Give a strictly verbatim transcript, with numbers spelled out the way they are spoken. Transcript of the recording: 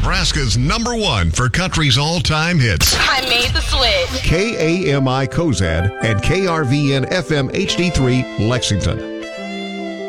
Nebraska's number one for country's all-time hits. I made the switch. K A M I Cozad and K R V N F M H D three Lexington.